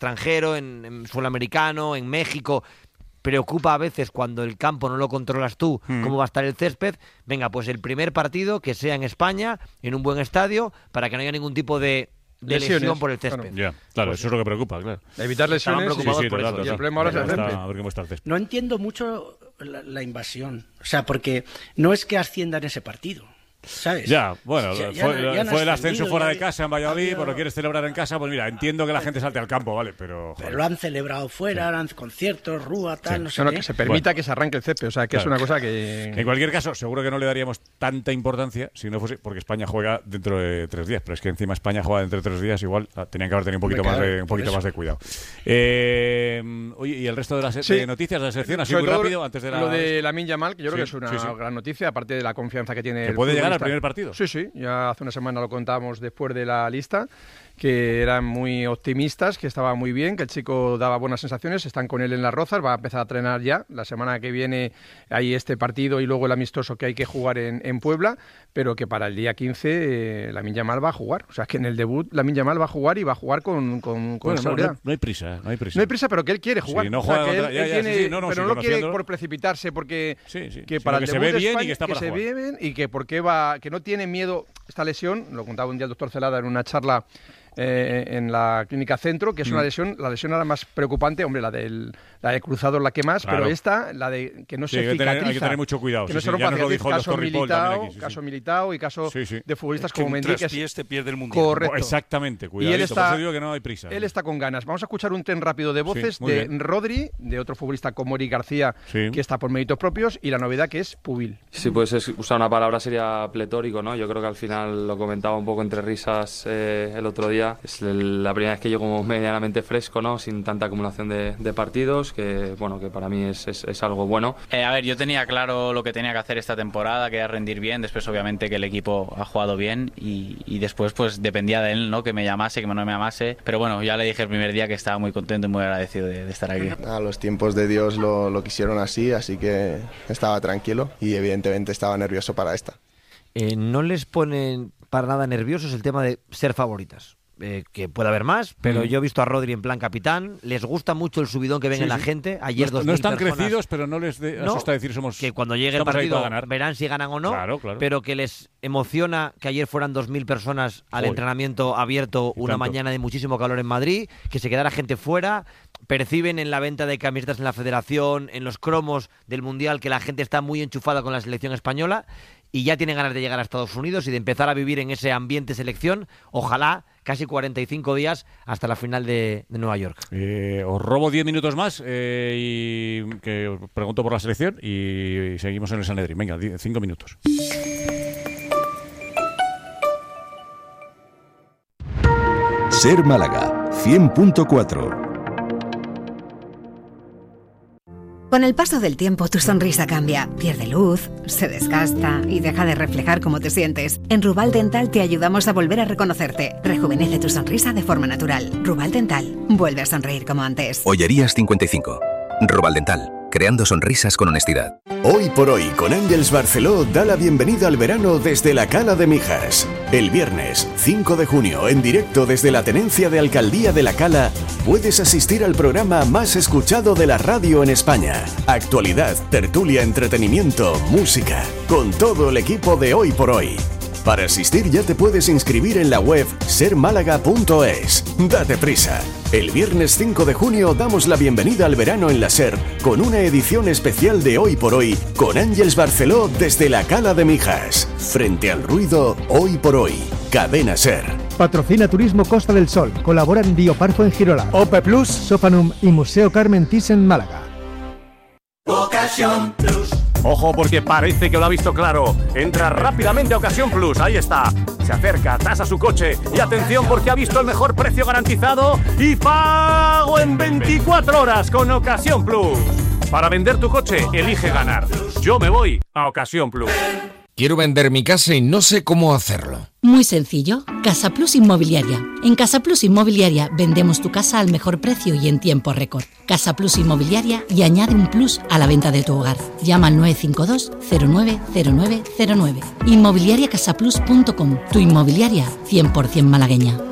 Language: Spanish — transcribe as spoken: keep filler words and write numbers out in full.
extranjero, en, en suelo americano, en México. Preocupa a veces cuando el campo no lo controlas tú, mm. cómo va a estar el césped. Venga, pues el primer partido que sea en España, en un buen estadio, para que no haya ningún tipo de, de lesión por el césped. Claro, yeah, claro pues, eso es lo que preocupa, claro. Evitar lesiones. Sí, sí, total, total. Y el problema ahora es el césped. A ver cómo está el césped. No entiendo mucho la, la invasión. O sea, porque no es que asciendan ese partido, ¿sabes? Ya, bueno, ya, ya fue, no, ya no fue el ascenso fuera ya, de casa en Valladolid, había... pues lo quieres celebrar en casa, pues mira, entiendo que la gente salte al campo, ¿vale? Pero, pero lo han celebrado fuera, sí. han conciertos, rúa, tal, sí. no sé no, qué. Que se permita bueno. que se arranque el césped, o sea, que claro. es una cosa que... En cualquier caso, seguro que no le daríamos tanta importancia si no fuese, porque España juega dentro de tres días, pero es que encima España juega dentro de tres días, igual tenían que haber tenido un poquito, claro, más, de, un poquito más de cuidado. Eh, oye, ¿y el resto de las sí. de noticias de la selección? Así muy rápido, antes de la... Lo de Lamine Yamal, que yo sí, creo que es una sí, sí. gran noticia, aparte de la confianza que tiene... ¿Que puede llegar al primer partido? Sí, sí, ya hace una semana lo contábamos después de la lista, que eran muy optimistas, que estaba muy bien, que el chico daba buenas sensaciones, están con él en las Rozas, va a empezar a entrenar ya, la semana que viene hay este partido y luego el amistoso que hay que jugar en, en Puebla, pero que para el día quince eh, Lamine Yamal va a jugar, o sea que en el debut Lamine Yamal va a jugar y va a jugar con, con, con bueno, seguridad. No, no, no hay prisa, no hay prisa. No hay prisa, pero que él quiere jugar. Sí, no juega o sea, que contra... él, ya, él ya, tiene, sí, sí, no, no, pero sí, no lo quiere conociendo... por precipitarse, porque sí, sí, que para el que debut se ve bien España, y que está para que jugar. se ve bien y que porque va, que no tiene miedo esta lesión, lo contaba un día el doctor Celada en una charla Eh, en la clínica Centro, que es mm. una lesión, la lesión ahora más preocupante, hombre, la del la de cruzado es la que más, claro. pero esta, la de que no sí, se hay que cicatriza. tener, hay que tener mucho cuidado. Que sí, no sí, se rompa, ya nos lo dijo el caso doctor Ripoll Militao, aquí, sí, caso sí. Militao y caso sí, sí. de futbolistas es que como Mendy. Que pies te pierde el mundial. Correcto. Exactamente, cuidado. Y él está, por eso digo que no hay prisa. Él está con ganas. Vamos a escuchar un tren rápido de voces sí, de bien. Rodri, de otro futbolista como Eric García, sí. que está por méritos propios, y la novedad que es Pubil. Sí, pues es, usar una palabra sería pletórico, ¿no? Yo creo que al final lo comentaba un poco entre risas eh, el otro día. Es el, la primera vez que llego como medianamente fresco, ¿no? Sin tanta acumulación de, de partidos, que bueno, que para mí es, es, es algo bueno. Eh, a ver, yo tenía claro lo que tenía que hacer esta temporada, que era rendir bien, después obviamente que el equipo ha jugado bien y, y después pues dependía de él, ¿no? Que me llamase, que no me llamase, pero bueno, ya le dije el primer día que estaba muy contento y muy agradecido de, de estar aquí. A los tiempos de Dios lo, lo quisieron así, así que estaba tranquilo y evidentemente estaba nervioso para esta. Eh, ¿No les ponen para nada nerviosos el tema de ser favoritas? Eh, que puede haber más, pero mm. yo he visto a Rodri en plan capitán, les gusta mucho el subidón que ven sí, en la sí. gente. Ayer no, no están personas, crecidos, pero no les de, no, asusta decir somos que cuando llegue el partido verán si ganan o no, claro, claro. pero que les emociona que ayer fueran dos mil personas al Joder. entrenamiento abierto una tanto. mañana de muchísimo calor en Madrid, que se quedara gente fuera, perciben en la venta de camisetas en la federación, en los cromos del Mundial, que la gente está muy enchufada con la selección española y ya tienen ganas de llegar a Estados Unidos y de empezar a vivir en ese ambiente selección, ojalá casi cuarenta y cinco días hasta la final de, de Nueva York. Eh, os robo diez minutos más eh, y que os pregunto por la selección y, y seguimos en el Sanedrín. Venga, cinco minutos. Ser Málaga, cien punto cuatro. Con el paso del tiempo tu sonrisa cambia, pierde luz, se desgasta y deja de reflejar cómo te sientes. En Rubal Dental te ayudamos a volver a reconocerte. Rejuvenece tu sonrisa de forma natural. Rubal Dental, vuelve a sonreír como antes. Ollerías cincuenta y cinco. Rubal Dental, creando sonrisas con honestidad. Hoy por hoy, con Ángels Barceló, da la bienvenida al verano desde la Cala de Mijas. El viernes cinco de junio, en directo desde la Tenencia de Alcaldía de la Cala, puedes asistir al programa más escuchado de la radio en España. Actualidad, tertulia, entretenimiento, música, con todo el equipo de Hoy por Hoy. Para asistir ya te puedes inscribir en la web ser málaga punto es. Date prisa. El viernes cinco de junio damos la bienvenida al verano en la SER con una edición especial de Hoy por Hoy con Ángels Barceló desde la Cala de Mijas. Frente al ruido, Hoy por Hoy. Cadena SER. Patrocina Turismo Costa del Sol. Colaboran Bioparfo en Girola, Ope Plus, Sofanum y Museo Carmen Thyssen Málaga. Ocasión Plus. Ojo porque parece que lo ha visto claro. Entra rápidamente a Ocasión Plus, ahí está. Se acerca, tasa su coche y atención porque ha visto el mejor precio garantizado y pago en veinticuatro horas con Ocasión Plus. Para vender tu coche, elige ganar. Yo me voy a Ocasión Plus. Quiero vender mi casa y no sé cómo hacerlo. Muy sencillo, Casa Plus Inmobiliaria. En Casa Plus Inmobiliaria vendemos tu casa al mejor precio y en tiempo récord. Casa Plus Inmobiliaria y añade un plus a la venta de tu hogar. Llama al nueve cinco dos cero nueve cero nueve cero nueve. inmobiliaria casa plus punto com. Tu inmobiliaria cien por ciento malagueña.